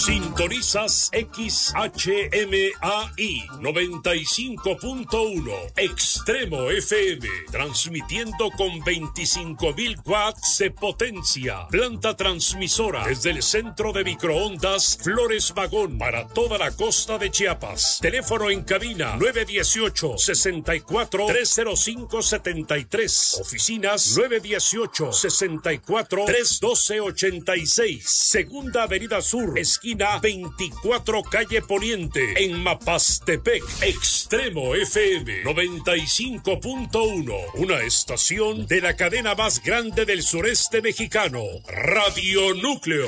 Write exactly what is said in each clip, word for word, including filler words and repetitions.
Sintonizas X H M A I noventa y cinco punto uno Extremo F M, transmitiendo con veinticinco mil watts de potencia. Planta transmisora desde el centro de microondas Flores Magón para toda la costa de Chiapas. Teléfono en cabina nueve uno ocho, seis cuatro, tres cero cinco siete tres. Oficinas nueve uno ocho, seis cuatro, tres uno dos ocho seis. Segunda Avenida Sur, esquina veinticuatro calle Poniente, en Mapastepec. Extremo F M noventa y cinco punto uno, una estación de la cadena más grande del sureste mexicano, Radio Núcleo.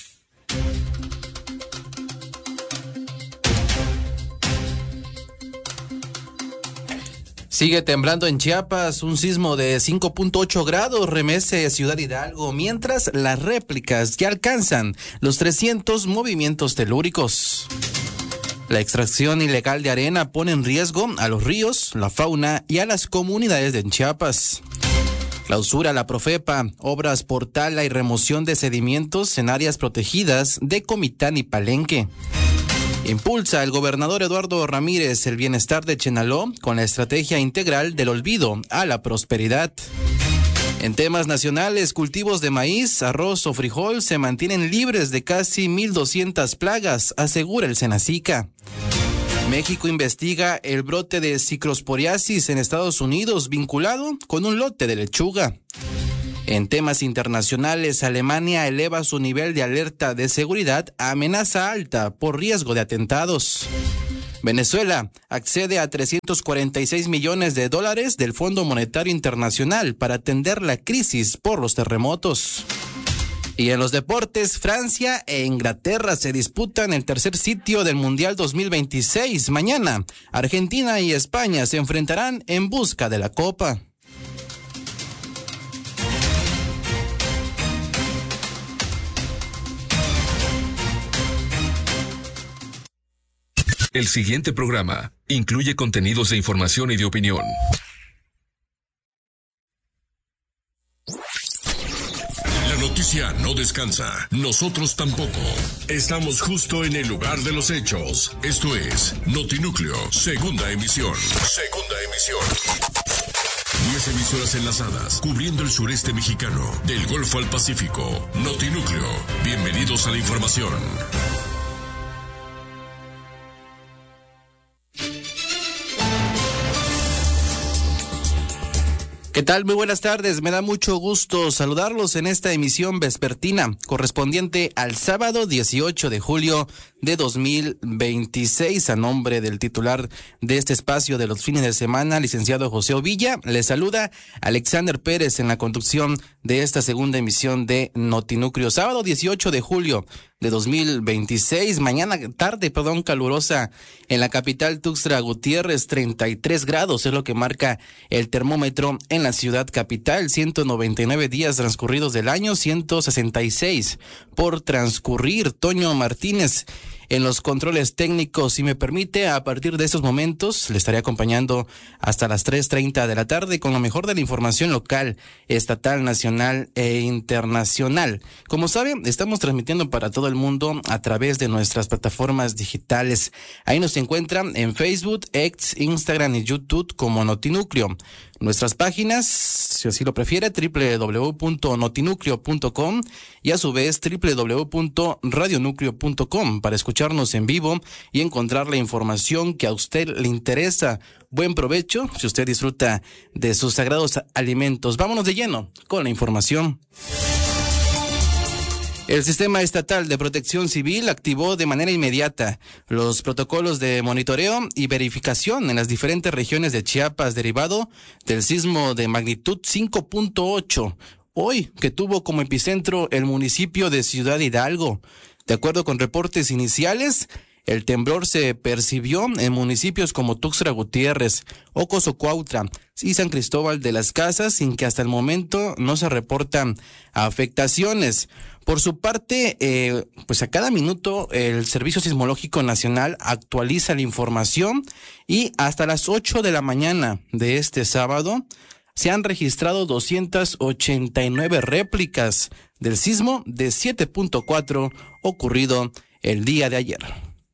Sigue temblando en Chiapas, un sismo de cinco punto ocho grados remece Ciudad Hidalgo, mientras las réplicas ya alcanzan los trescientos movimientos telúricos. La extracción ilegal de arena pone en riesgo a los ríos, la fauna y a las comunidades de Chiapas. Clausura la Profepa, obras por tala y remoción de sedimentos en áreas protegidas de Comitán y Palenque. Impulsa el gobernador Eduardo Ramírez el bienestar de Chenaló con la estrategia integral del olvido a la prosperidad. En temas nacionales, cultivos de maíz, arroz o frijol se mantienen libres de casi mil doscientas plagas, asegura el Senacica. México investiga el brote de ciclosporiasis en Estados Unidos vinculado con un lote de lechuga. En temas internacionales, Alemania eleva su nivel de alerta de seguridad a amenaza alta por riesgo de atentados. Venezuela accede a trescientos cuarenta y seis millones de dólares del Fondo Monetario Internacional para atender la crisis por los terremotos. Y en los deportes, Francia e Inglaterra se disputan el tercer sitio del Mundial dos mil veintiséis. Mañana, Argentina y España se enfrentarán en busca de la Copa. El siguiente programa incluye contenidos de información y de opinión. La noticia no descansa, nosotros tampoco. Estamos justo en el lugar de los hechos. Esto es Notinúcleo, segunda emisión. Segunda emisión. Diez emisoras enlazadas, cubriendo el sureste mexicano, del Golfo al Pacífico. Notinúcleo, bienvenidos a la información. ¿Qué tal? Muy buenas tardes. Me da mucho gusto saludarlos en esta emisión vespertina correspondiente al sábado dieciocho de julio de dos mil veintiséis. A nombre del titular de este espacio de los fines de semana, licenciado José Ovilla, le saluda Alexander Pérez en la conducción de esta segunda emisión de Notinúcleo. Sábado dieciocho de julio de dos mil veintiséis, mañana tarde, perdón, calurosa en la capital Tuxtla Gutiérrez, treinta y tres grados es lo que marca el termómetro en la ciudad capital, ciento noventa y nueve días transcurridos del año, ciento sesenta y seis por transcurrir. Toño Martínez en los controles técnicos, si me permite. A partir de estos momentos le estaré acompañando hasta las tres treinta de la tarde con lo mejor de la información local, estatal, nacional e internacional. Como saben, estamos transmitiendo para todo el mundo a través de nuestras plataformas digitales. Ahí nos encuentran en Facebook, X, Instagram y YouTube como Notinúcleo. Nuestras páginas, si así lo prefiere, doble u doble u doble u punto notinúcleo punto com y a su vez doble u doble u doble u punto radionúcleo punto com para escucharnos en vivo y encontrar la información que a usted le interesa. Buen provecho si usted disfruta de sus sagrados alimentos. Vámonos de lleno con la información. El Sistema Estatal de Protección Civil activó de manera inmediata los protocolos de monitoreo y verificación en las diferentes regiones de Chiapas derivado del sismo de magnitud cinco punto ocho, hoy que tuvo como epicentro el municipio de Ciudad Hidalgo. De acuerdo con reportes iniciales, el temblor se percibió en municipios como Tuxtla Gutiérrez, Ocosocuautla y San Cristóbal de las Casas, sin que hasta el momento no se reportan afectaciones. Por su parte, eh, pues a cada minuto el Servicio Sismológico Nacional actualiza la información y hasta las ocho de la mañana de este sábado se han registrado doscientas ochenta y nueve réplicas del sismo de siete punto cuatro ocurrido el día de ayer.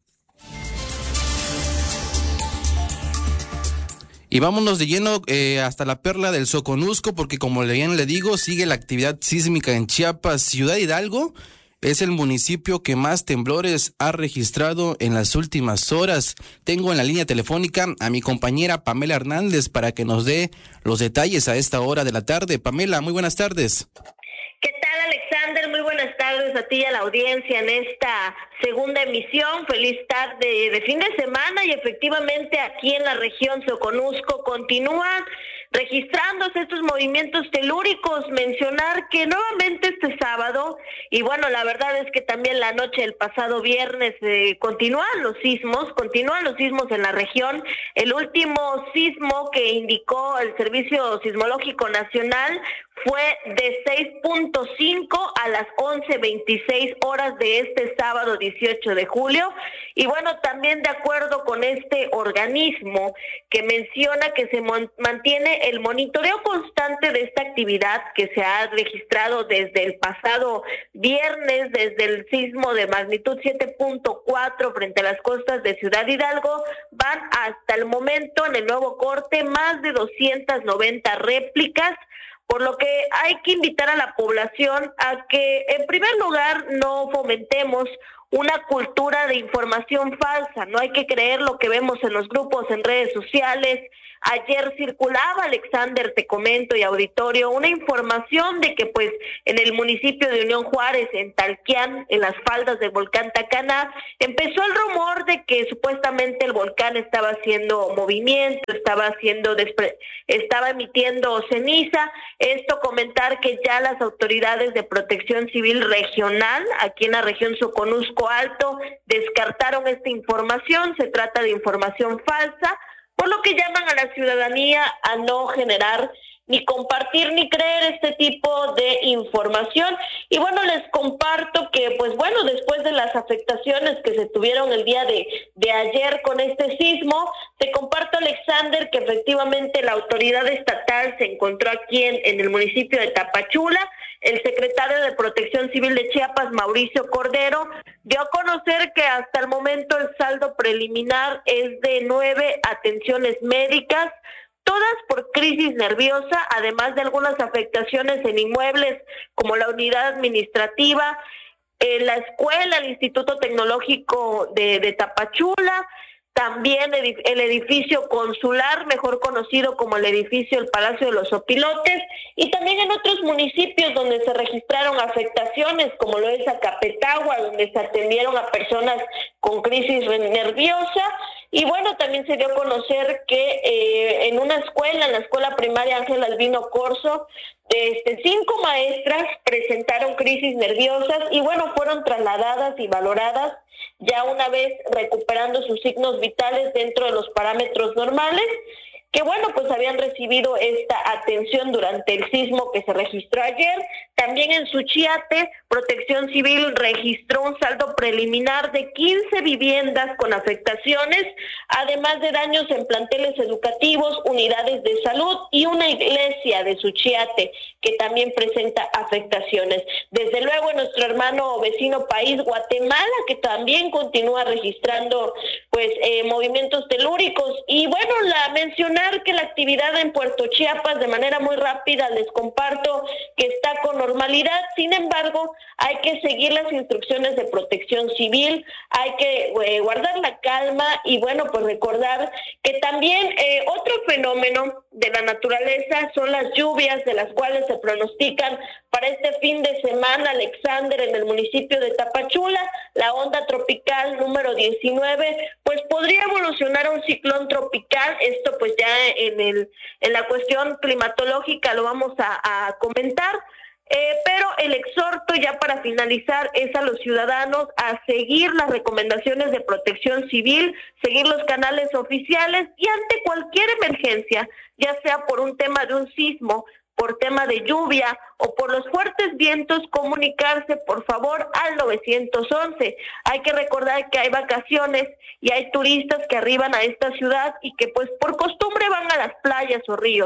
Y vámonos de lleno eh, hasta la perla del Soconusco, porque como bien le digo, sigue la actividad sísmica en Chiapas. Ciudad Hidalgo es el municipio que más temblores ha registrado en las últimas horas. Tengo en la línea telefónica a mi compañera Pamela Hernández para que nos dé los detalles a esta hora de la tarde. Pamela, muy buenas tardes. ¿Qué tal, Alexander? Muy buenas tardes a ti y a la audiencia en esta segunda emisión. Feliz tarde de fin de semana y efectivamente aquí en la región Soconusco continúan registrándose estos movimientos telúricos. Mencionar que nuevamente este sábado, y bueno, la verdad es que también la noche del pasado viernes eh, continúan los sismos, continúan los sismos en la región. El último sismo que indicó el Servicio Sismológico Nacional fue de seis punto cinco a las once veintiséis horas de este sábado dieciocho de julio. Y bueno, también de acuerdo con este organismo que menciona que se mon- mantiene el monitoreo constante de esta actividad que se ha registrado desde el pasado viernes, desde el sismo de magnitud siete punto cuatro frente a las costas de Ciudad Hidalgo, van hasta el momento en el nuevo corte más de doscientas noventa réplicas. Por lo que hay que invitar a la población a que, en primer lugar, no fomentemos una cultura de información falsa. No hay que creer lo que vemos en los grupos, en redes sociales. Ayer circulaba, Alexander, te comento, y auditorio, una información de que pues en el municipio de Unión Juárez, en Talquián, en las faldas del volcán Tacaná, empezó el rumor de que supuestamente el volcán estaba haciendo movimiento, estaba haciendo despre- estaba emitiendo ceniza. Esto comentar que ya las autoridades de Protección Civil Regional, aquí en la región Soconusco Alto, descartaron esta información. Se trata de información falsa, por lo que llaman a la ciudadanía a no generar, ni compartir, ni creer este tipo de información. Y bueno, les comparto que, pues bueno, después de las afectaciones que se tuvieron el día de, de ayer con este sismo, te comparto, Alexander, que efectivamente la autoridad estatal se encontró aquí en, en el municipio de Tapachula. El secretario de Protección Civil de Chiapas, Mauricio Cordero, dio a conocer que hasta el momento el saldo preliminar es de nueve atenciones médicas, todas por crisis nerviosa, además de algunas afectaciones en inmuebles como la unidad administrativa, eh, la escuela, el Instituto Tecnológico de, de Tapachula, también el edificio consular, mejor conocido como el edificio El Palacio de los Opilotes, y también en otros municipios donde se registraron afectaciones, como lo es Acapetagua, donde se atendieron a personas con crisis nerviosa. Y bueno, también se dio a conocer que eh, en una escuela, en la escuela primaria Ángel Albino Corzo, este, cinco maestras presentaron crisis nerviosas y bueno, fueron trasladadas y valoradas ya una vez recuperando sus signos vitales dentro de los parámetros normales, que bueno, pues habían recibido esta atención durante el sismo que se registró ayer. También en Suchiate, Protección Civil registró un saldo preliminar de quince viviendas con afectaciones, además de daños en planteles educativos, unidades de salud y una iglesia de Suchiate que también presenta afectaciones. Desde luego en nuestro hermano vecino país, Guatemala, que también continúa registrando pues eh, movimientos telúricos. Y bueno, la mencioné que la actividad en Puerto Chiapas de manera muy rápida les comparto que está con normalidad. Sin embargo, hay que seguir las instrucciones de Protección Civil, hay que eh, guardar la calma y bueno, pues recordar que también eh, otro fenómeno de la naturaleza son las lluvias, de las cuales se pronostican para este fin de semana, Alexander, en el municipio de Tapachula. La onda tropical número diecinueve pues podría evolucionar a un ciclón tropical. Esto pues ya en el en la cuestión climatológica lo vamos a, a comentar, eh, pero el exhorto ya para finalizar es a los ciudadanos a seguir las recomendaciones de Protección Civil, seguir los canales oficiales y ante cualquier emergencia, ya sea por un tema de un sismo, por tema de lluvia o por los fuertes vientos, comunicarse por favor al nueve once. Hay que recordar que hay vacaciones y hay turistas que arriban a esta ciudad y que pues por costumbre van a las playas o ríos,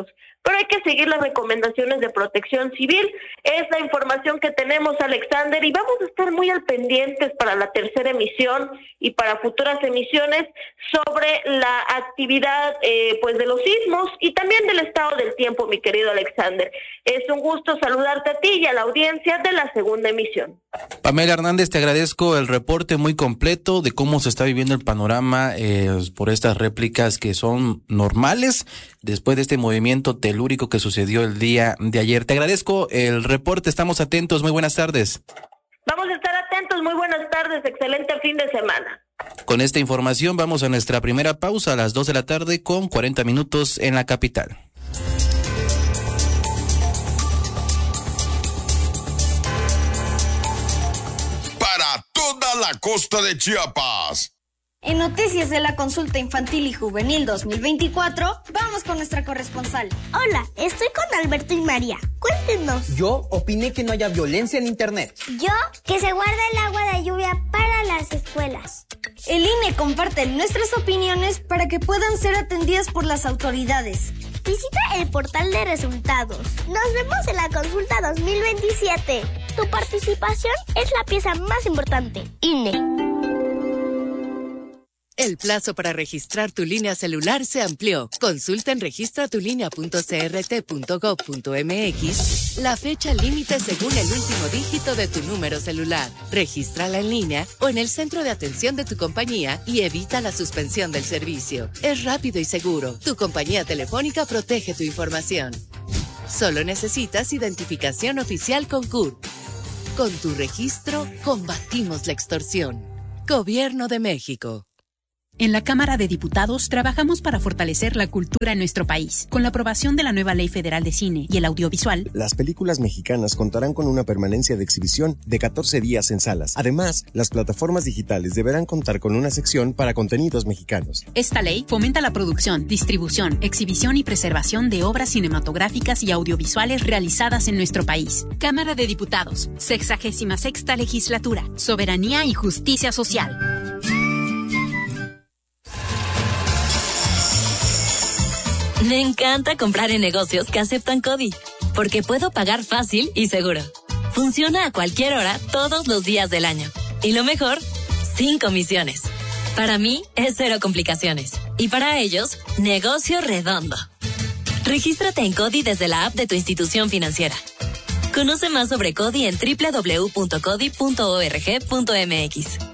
pero hay que seguir las recomendaciones de Protección Civil. Es la información que tenemos, Alexander, y vamos a estar muy al pendientes para la tercera emisión y para futuras emisiones sobre la actividad eh, pues de los sismos y también del estado del tiempo, mi querido Alexander. Es un gusto saludarte a ti y a la audiencia de la segunda emisión. Pamela Hernández, te agradezco el reporte muy completo de cómo se está viviendo el panorama eh, por estas réplicas que son normales después de este movimiento telúrico que sucedió el día de ayer. Te agradezco el reporte, estamos atentos, muy buenas tardes. Vamos a estar atentos, muy buenas tardes, excelente fin de semana. Con esta información vamos a nuestra primera pausa a las dos de la tarde con cuarenta minutos en la capital. Para toda la costa de Chiapas. En Noticias de la Consulta Infantil y Juvenil dos mil veinticuatro, vamos con nuestra corresponsal. Hola, estoy con Alberto y María. Cuéntenos. Yo opiné que no haya violencia en internet. Yo, que se guarde el agua de lluvia para las escuelas. El I N E comparte nuestras opiniones para que puedan ser atendidas por las autoridades. Visita el portal de resultados. Nos vemos en la Consulta dos mil veintisiete. Tu participación es la pieza más importante. I N E. El plazo para registrar tu línea celular se amplió. Consulta en registratulínea punto c r t punto gov punto m x la fecha límite según el último dígito de tu número celular. Regístrala en línea o en el centro de atención de tu compañía y evita la suspensión del servicio. Es rápido y seguro. Tu compañía telefónica protege tu información. Solo necesitas identificación oficial con C U R. Con tu registro, combatimos la extorsión. Gobierno de México. En la Cámara de Diputados trabajamos para fortalecer la cultura en nuestro país. Con la aprobación de la nueva Ley Federal de Cine y el Audiovisual, las películas mexicanas contarán con una permanencia de exhibición de catorce días en salas. Además, las plataformas digitales deberán contar con una sección para contenidos mexicanos. Esta ley fomenta la producción, distribución, exhibición y preservación de obras cinematográficas y audiovisuales realizadas en nuestro país. Cámara de Diputados, sexagésima sexta legislatura, soberanía y justicia social. Me encanta comprar en negocios que aceptan CODI, porque puedo pagar fácil y seguro. Funciona a cualquier hora, todos los días del año. Y lo mejor, sin comisiones. Para mí, es cero complicaciones. Y para ellos, negocio redondo. Regístrate en CODI desde la app de tu institución financiera. Conoce más sobre CODI en doble u doble u doble u punto codi punto org punto m x.